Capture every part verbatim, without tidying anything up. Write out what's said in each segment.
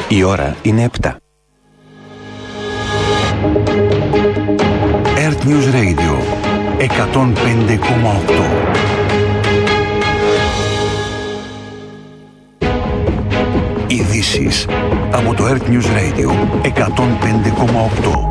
Η ώρα είναι επτά. Earth News Radio εκατόν πέντε κόμμα οκτώ. Ειδήσεις από το Earth News Radio εκατόν πέντε κόμμα οκτώ.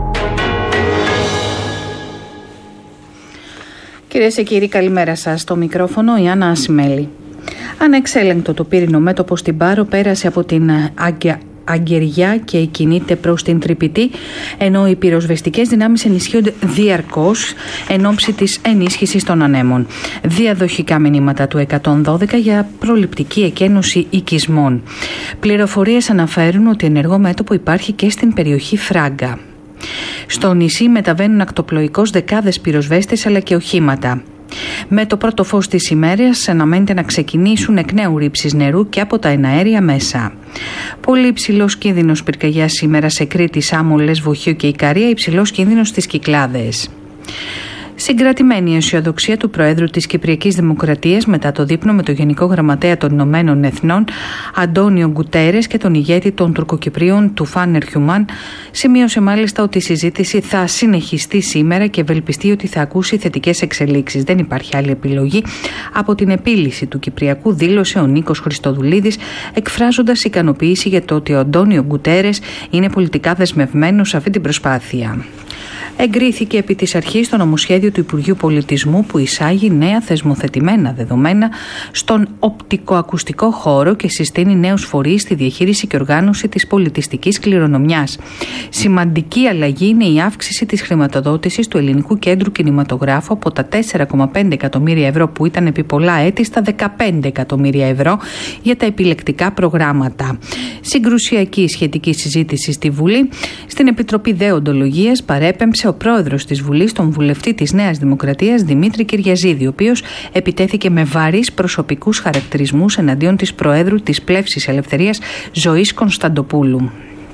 Κυρίες και κύριοι, καλημέρα σας. Στο μικρόφωνο η Άννα Ασημέλη. Ανεξέλεγκτο το πύρινο μέτωπο στην Πάρο πέρασε από την Άγκια Αγκεριά και κινείται προς την Τρυπητή, ενώ οι πυροσβεστικές δυνάμεις ενισχύονται διαρκώς εν ώψη της ενίσχυσης των ανέμων. Διαδοχικά μηνύματα του εκατόν δώδεκα για προληπτική εκένωση οικισμών. Πληροφορίες αναφέρουν ότι ενεργό μέτωπο υπάρχει και στην περιοχή Φράγκα. Στο νησί μεταβαίνουν ακτοπλοϊκώς δεκάδες πυροσβέστες αλλά και οχήματα. Με το πρώτο φως της ημέρας αναμένεται να ξεκινήσουν εκ νέου ρήψεις νερού και από τα εναέρια μέσα. Πολύ υψηλός κίνδυνος πυρκαγιάς σήμερα σε Κρήτη, Σάμο, Λεσβοχείο και Ικαρία, υψηλός κίνδυνος στις Κυκλάδες. Συγκρατημένη η αισιοδοξία του Προέδρου της Κυπριακής Δημοκρατίας μετά το δείπνο με τον Γενικό Γραμματέα των Ηνωμένων Εθνών Αντώνιο Γκουτέρες και τον ηγέτη των Τουρκοκυπρίων Τουφάν Ερχιουμάν, σημείωσε μάλιστα ότι η συζήτηση θα συνεχιστεί σήμερα και ευελπιστεί ότι θα ακούσει θετικές εξελίξεις. Δεν υπάρχει άλλη επιλογή από την επίλυση του Κυπριακού, δήλωσε ο Νίκος Χριστοδουλίδης, εκφράζοντας ικανοποίηση για το ότι ο Αντώνιο Γκουτέρες είναι πολιτικά δεσμευμένος σε αυτή την προσπάθεια. Εγκρίθηκε επί της αρχής το νομοσχέδιο του Υπουργείου Πολιτισμού που εισάγει νέα θεσμοθετημένα δεδομένα στον οπτικοακουστικό χώρο και συστήνει νέους φορείς στη διαχείριση και οργάνωση της πολιτιστικής κληρονομιάς. Σημαντική αλλαγή είναι η αύξηση της χρηματοδότησης του Ελληνικού Κέντρου Κινηματογράφου από τα τέσσερα κόμμα πέντε εκατομμύρια ευρώ που ήταν επί πολλά έτη στα δεκαπέντε εκατομμύρια ευρώ για τα επιλεκτικά προγράμματα. Συγκρουσιακή σχετική συζήτηση στη Βουλή. Στην Επιτροπή Δεοντολογίας παρέπεμψε ο πρόεδρος της Βουλής, τον βουλευτή της Νέας Δημοκρατίας Δημήτρη Κυριαζίδη, ο οποίος επιτέθηκε με βαρύς προσωπικούς χαρακτηρισμούς εναντίον της Προέδρου της Πλεύσης Ελευθερίας Ζωής Κωνσταντοπούλου.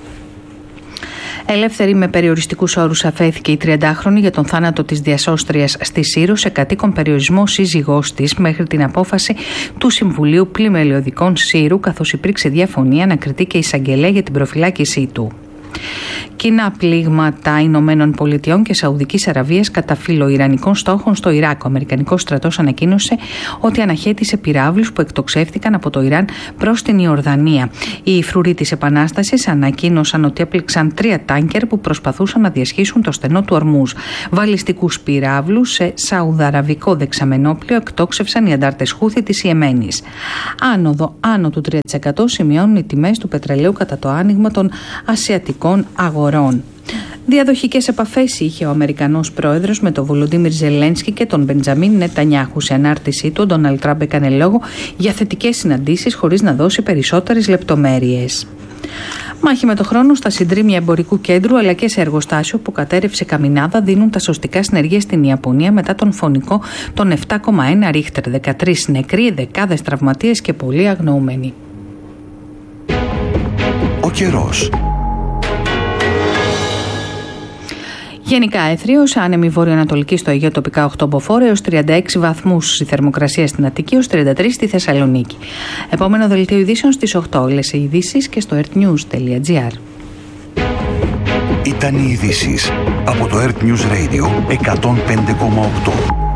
Ελεύθερη με περιοριστικούς όρους αφέθηκε η τριαντάχρονη για τον θάνατο της διασώστριας στη Σύρο σε κατοίκον περιορισμό σύζυγός της μέχρι την απόφαση του Συμβουλίου Πλημελιωδικών Σύρου, καθώς υπήρξε διαφωνία να κριθεί και εισαγγελέα για την προφυλάκησή του. Κοινά πλήγματα Ηνωμένων Πολιτειών και Σαουδικής Αραβίας κατά φιλοϊρανικών στόχων στο Ιράκ. Ο Αμερικανικός στρατός ανακοίνωσε ότι αναχέτησε πυράβλους που εκτοξεύτηκαν από το Ιράν προς την Ιορδανία. Οι φρουροί της Επανάστασης ανακοίνωσαν ότι έπληξαν τρία τάνκερ που προσπαθούσαν να διασχίσουν το στενό του Ορμούζ. Βαλιστικούς πυράβλους σε σαουδαραβικό δεξαμενόπλαιο εκτόξευσαν οι αντάρτες Χούθη της Ιεμένης. Άνοδο άνω του τρία τοις εκατό σημειώνουν οι τιμές του πετρελαίου κατά το άνοιγμα των ασιατικών αγορών. Διαδοχικές επαφές είχε ο Αμερικανός πρόεδρος με τον Βολοντίμιρ Ζελένσκι και τον Μπεντζαμίν Νετανιάχου. Σε ανάρτησή του, ο Ντόναλντ Τραμπ έκανε λόγο για θετικές συναντήσεις χωρίς να δώσει περισσότερες λεπτομέρειες. Μάχη με το χρόνο στα συντρίμμια εμπορικού κέντρου αλλά και σε εργοστάσιο που κατέρευσε καμινάδα δίνουν τα σωστικά συνεργεία στην Ιαπωνία μετά τον φωνικό των επτά κόμμα ένα ρίχτερ. δεκατρείς νεκροί, δεκάδες τραυματίες και πολλοί αγνοούμενοι. Ο καιρός. Γενικά έθριος, άνεμη βορειοανατολική στο Αιγαίο, τοπικά οκτώ μποφόρ έως τριάντα έξι βαθμούς η θερμοκρασία στην Αττική έως τριάντα τρεις στη Θεσσαλονίκη. Επόμενο δελτίο ειδήσεων στις οκτώ. Όλες οι ειδήσεις και στο earthnews τελεία gr. Ήταν οι ειδήσεις από το Earth News Radio εκατόν πέντε κόμμα οκτώ.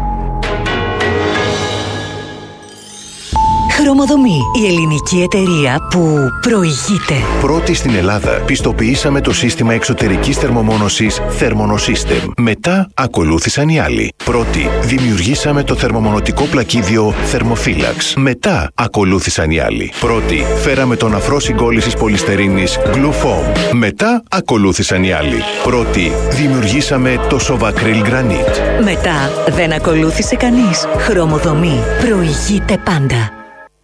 Χρωμοδομή. Η ελληνική εταιρεία που προηγείται. Πρώτη στην Ελλάδα πιστοποιήσαμε το σύστημα εξωτερικής θερμομόνωσης Thermonosystem. Μετά ακολούθησαν οι άλλοι. Πρώτη δημιουργήσαμε το θερμομονωτικό πλακίδιο Thermophilax. Μετά ακολούθησαν οι άλλοι. Πρώτη φέραμε τον αφρό συγκόλλησης πολυστερίνης Glufoam. Μετά ακολούθησαν οι άλλοι. Πρώτη δημιουργήσαμε το Sovacryl Granite. Μετά δεν ακολούθησε κανείς. Χρωμοδομή. Προηγείται πάντα.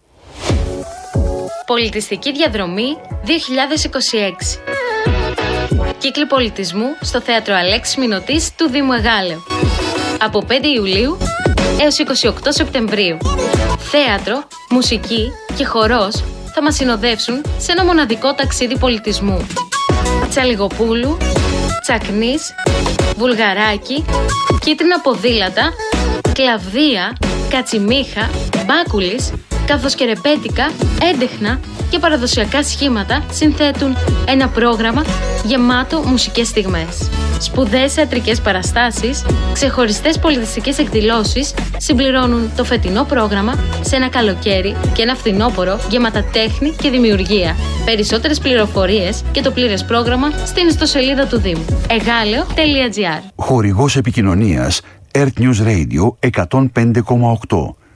Πολιτιστική διαδρομή δύο χιλιάδες είκοσι έξι. Κύκλοι πολιτισμού στο Θέατρο Αλέξης Μηνωτής του Δήμου Εγάλεω. Από πέντε Ιουλίου έως είκοσι οκτώ Σεπτεμβρίου. Θέατρο, μουσική και χορός θα μας συνοδεύσουν σε ένα μοναδικό ταξίδι πολιτισμού. Τσαλιγοπούλου, Τσακνής, Βουλγαράκι, Κίτρινα Ποδήλατα, Κλαβδία, Κατσιμίχα, Μπάκουλης, καθώς και ρεπέτικα, έντεχνα και παραδοσιακά σχήματα συνθέτουν ένα πρόγραμμα γεμάτο μουσικές στιγμές. Σπουδαίες θεατρικές παραστάσεις, ξεχωριστές πολιτιστικές εκδηλώσεις συμπληρώνουν το φετινό πρόγραμμα σε ένα καλοκαίρι και ένα φθινόπωρο γεμάτα τέχνη και δημιουργία. Περισσότερες πληροφορίες και το πλήρες πρόγραμμα στην ιστοσελίδα του Δήμου εγάλεο τελεία τζι άρ. Χορηγός επικοινωνίας Earth News Radio εκατόν πέντε κόμμα οκτώ.